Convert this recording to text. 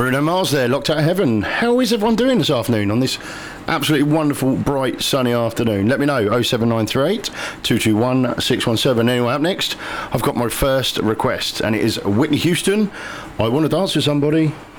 Bruno Mars there, Locked Out of Heaven. How is everyone doing this afternoon on this absolutely wonderful, bright, sunny afternoon? Let me know, 07938 221 617. Anyway, up next, I've got my first request, and it is Whitney Houston, I Want to Dance with Somebody.